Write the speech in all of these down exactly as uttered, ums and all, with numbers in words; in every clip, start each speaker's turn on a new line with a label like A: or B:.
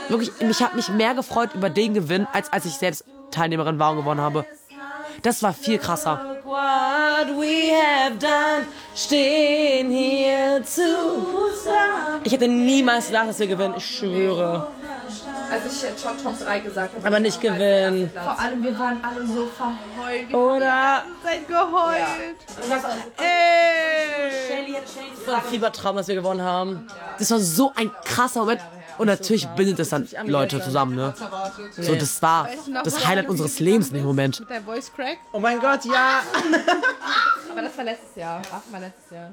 A: Wirklich, ich habe mich mehr gefreut über den Gewinn, als als ich selbst Teilnehmerin war und gewonnen habe. Das war viel krasser. Ich hätte niemals gedacht, dass wir gewinnen. Ich schwöre.
B: Also ich hätte schon Top drei gesagt.
A: Aber nicht gewinnen.
B: Vor allem, wir waren alle so verheult.
A: Oder?
B: Seid geheult.
A: Ja. Ey! Das war ein Fiebertraum, dass wir gewonnen haben. Das war so ein krasser Moment. Und natürlich bindet es dann Leute zusammen, ne? So, das war das Highlight unseres Lebens in dem Moment.
B: Mit der Voice Crack?
C: Oh mein Gott, ja!
B: Aber das war letztes Jahr. Ach, war letztes Jahr.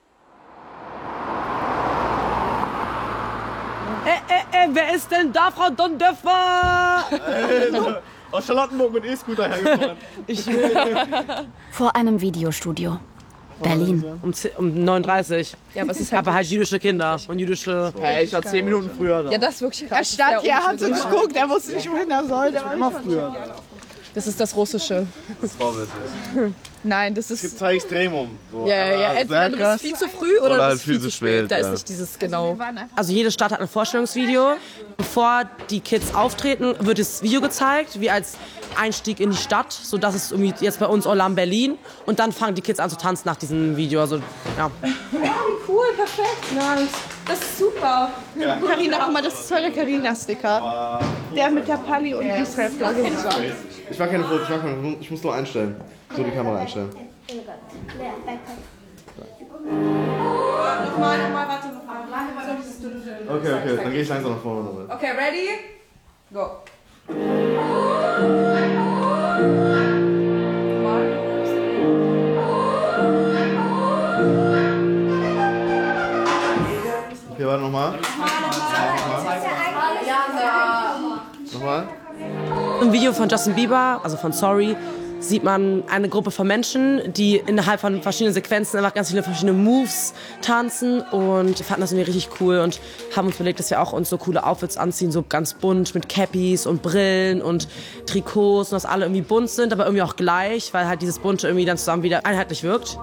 A: Äh, äh, äh, wer ist denn da, Frau Dondöffer?
C: Äh, aus Charlottenburg mit E-Scooter hergefahren.
A: Ich
D: Vor einem Videostudio. Berlin.
A: Um, um neun Uhr dreißig.
B: Ja, aber es ist halt
A: Aber halt jüdische Kinder und jüdische...
C: Hey, ich war zehn Minuten früher da.
B: Ja, das ist wirklich krass.
E: Er stand hier, hat uns geguckt, er wusste nicht, wohin er soll. Der war
C: Immer früher.
B: Das ist das Russische.
C: Das war witzig.
B: Nein, das
C: Es gibt
B: ist...
C: zwei Extreme. So.
B: Ja, ja, ja.
C: Sehr
B: Entweder du
C: krass.
B: bist viel zu früh oder,
C: Oder
B: du
C: halt
B: bist viel zu spät. Da
C: ja.
B: ist nicht dieses genau.
A: Also jede Stadt hat ein Vorstellungsvideo. Bevor die Kids auftreten, wird das Video gezeigt, wie als Einstieg in die Stadt. So, das ist irgendwie jetzt bei uns Olam Berlin. Und dann fangen die Kids an zu tanzen nach diesem Video. Also, ja.
B: Cool, perfekt. Nice. Das ist super.
E: Carina, guck mal, das ist voll der Carina-Sticker. Der mit der Pali und die Strap-Flagge.
C: Ich mag keine Fotos, ich, mag keine, ich muss nur einstellen. So die Kamera einstellen.
B: Nochmal, nochmal, warte, nochmal.
C: Okay, okay, dann gehe ich langsam nach vorne damit.
B: Okay, ready? Go.
C: Okay, warte nochmal. Nochmal.
A: Im Video von Justin Bieber, also von Sorry, sieht man eine Gruppe von Menschen, die innerhalb von verschiedenen Sequenzen einfach ganz viele verschiedene Moves tanzen und wir fanden das irgendwie richtig cool und haben uns überlegt, dass wir auch uns so coole Outfits anziehen, so ganz bunt mit Cappies und Brillen und Trikots und dass alle irgendwie bunt sind, aber irgendwie auch gleich, weil halt dieses Bunte irgendwie dann zusammen wieder einheitlich wirkt.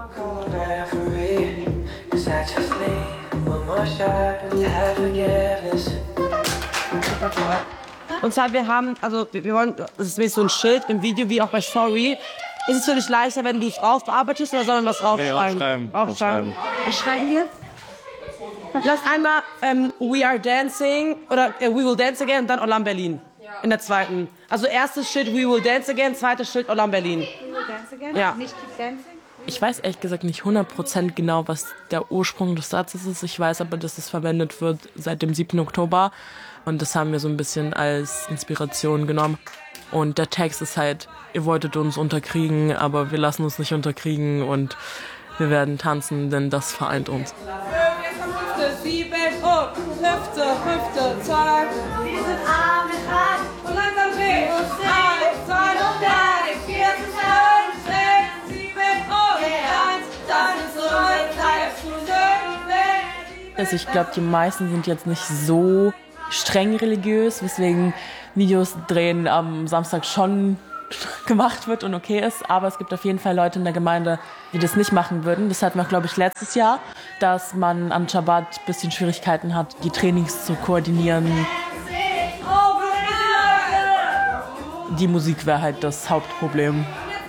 A: Und zwar, wir haben, also wir wir wollen, das ist wirklich so ein Schild im Video, wie auch bei Sorry. Ist es für dich leichter, wenn du es drauf bearbeitest oder sollen wir was raufschreiben?
C: Nee, aufschreiben.
A: Aufschreiben. Was schreiben wir? Lass einmal ähm, We Are Dancing oder äh, We Will Dance Again und dann Olam Berlin. In der zweiten. Also erstes Schild We Will Dance Again, zweites Schild Olam Berlin. We Will Dance Again? Ja. Nicht Keep Dancing?
F: Ich weiß ehrlich gesagt nicht hundert Prozent genau, was der Ursprung des Satzes ist. Ich weiß aber, dass es verwendet wird seit dem siebten Oktober. Und das haben wir so ein bisschen als Inspiration genommen. Und der Text ist halt, ihr wolltet uns unterkriegen, aber wir lassen uns nicht unterkriegen und wir werden tanzen, denn das vereint uns.
B: Hüfte, sieben und Hüfte, Hüfte, zack. Wir sind arm mit Hand und langsam drehen uns eins, zwei, drei, vier, fünf, sechs, sieben und eins, dann ist zurück, drei, zurück.
F: Also ich glaube, die meisten sind jetzt nicht so streng religiös, weswegen Videos drehen am Samstag schon gemacht wird und okay ist. Aber es gibt auf jeden Fall Leute in der Gemeinde, die das nicht machen würden. Das hatten wir, glaube ich, letztes Jahr, dass man am Schabbat ein bisschen Schwierigkeiten hat, die Trainings zu koordinieren. Die Musik wäre halt das Hauptproblem.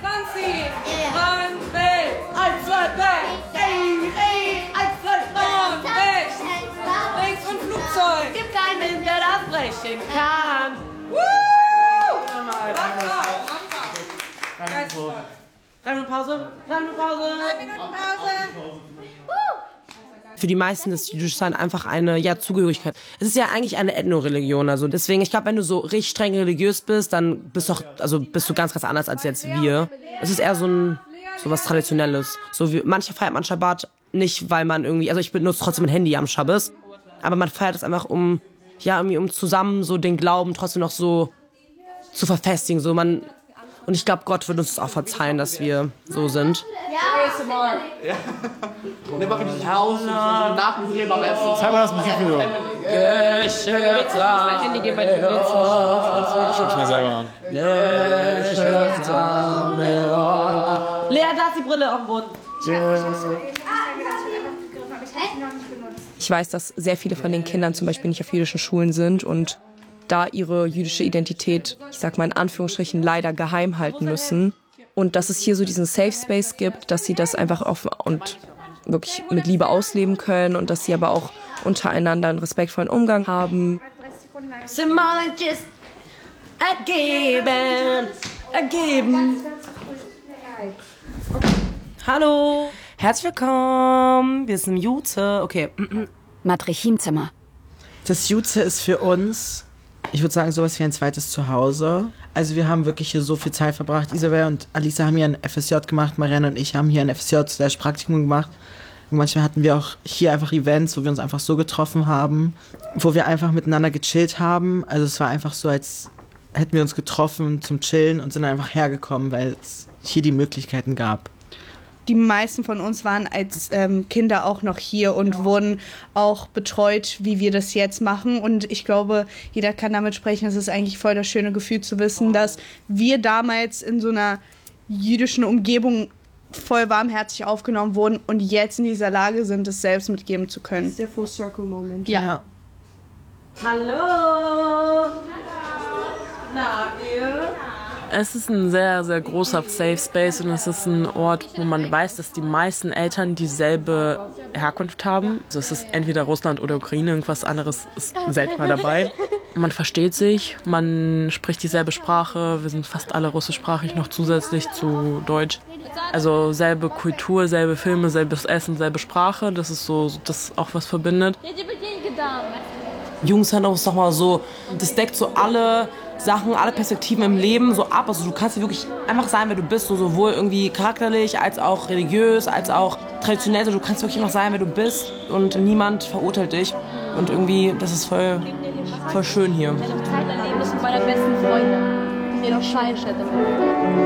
A: Kann. Drei Minuten Pause. Drei Minuten Pause. Für die meisten ist jüdisch sein einfach eine ja, Zugehörigkeit. Es ist ja eigentlich eine Ethnoreligion. Also deswegen, ich glaube, wenn du so richtig streng religiös bist, dann bist du, auch, also bist du ganz, ganz anders als jetzt wir. Es ist eher so ein so was Traditionelles. So wie manche feiert man Schabbat nicht, weil man irgendwie, also ich benutze trotzdem ein Handy am Schabbos, aber man feiert es einfach um ja, irgendwie um zusammen so den Glauben trotzdem noch so zu verfestigen. So man, und ich glaube, Gott wird uns auch verzeihen, dass wir so sind.
B: Ja.
C: Und dann machen die Haus und nach dem Leben am Essen. Zeig mal das Musikvideo.
B: Mein Handy geht bei dir jetzt
C: Ich schub's mir selber an.
A: Lea, da ist die Brille auf dem Boden.
B: Ich weiß, dass sehr viele von den Kindern zum Beispiel nicht auf jüdischen Schulen sind und
G: da ihre jüdische Identität, ich sag mal in Anführungsstrichen, leider geheim halten müssen. Und dass es hier so diesen Safe Space gibt, dass sie das einfach offen und wirklich mit Liebe ausleben können und dass sie aber auch untereinander einen respektvollen Umgang haben.
A: Symbolisch ergeben, ergeben. Hallo, herzlich willkommen. Wir sind im Jute. Okay.
D: Matrichimzimmer.
H: Das Jute ist für uns, ich würde sagen, sowas wie ein zweites Zuhause. Also wir haben wirklich hier so viel Zeit verbracht. Isabel und Alisa haben hier ein F S J gemacht, Marianne und ich haben hier ein F S J slash Praktikum gemacht. Und manchmal hatten wir auch hier einfach Events, wo wir uns einfach so getroffen haben, wo wir einfach miteinander gechillt haben. Also es war einfach so, als hätten wir uns getroffen zum Chillen und sind einfach hergekommen, weil es hier die Möglichkeiten gab.
E: Die meisten von uns waren als ähm, Kinder auch noch hier und wurden auch betreut, wie wir das jetzt machen. Und ich glaube, jeder kann damit sprechen. Es ist eigentlich voll das schöne Gefühl zu wissen, dass wir damals in so einer jüdischen Umgebung voll warmherzig aufgenommen wurden und jetzt in dieser Lage sind, es selbst mitgeben zu können. Das ist der Full-Circle-Moment. Ja. ja.
B: Hallo. Na, ihr?
F: Es ist ein sehr, sehr großer Safe Space und es ist ein Ort, wo man weiß, dass die meisten Eltern dieselbe Herkunft haben. Also es ist entweder Russland oder Ukraine, irgendwas anderes ist seltener dabei. Man versteht sich, man spricht dieselbe Sprache, wir sind fast alle russischsprachig, noch zusätzlich zu Deutsch. Also selbe Kultur, selbe Filme, selbes Essen, selbe Sprache, das ist so das auch was verbindet.
A: Jugendzentrum ist doch mal so, das deckt so alle Sachen, alle Perspektiven im Leben so ab. Also du kannst hier wirklich einfach sein, wer du bist, so sowohl irgendwie charakterlich, als auch religiös, als auch traditionell. So, du kannst wirklich einfach sein, wer du bist und niemand verurteilt dich. Und irgendwie, das ist voll, voll schön hier.
I: Zeit erleben, das sind meine besten Freunde. Mir doch scheiße damit.